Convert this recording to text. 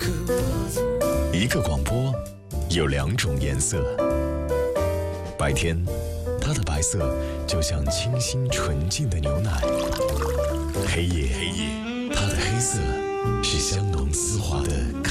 一个广播有2种颜色，白天它的白色就像清新纯净的牛奶，黑夜它的黑色是香浓丝滑的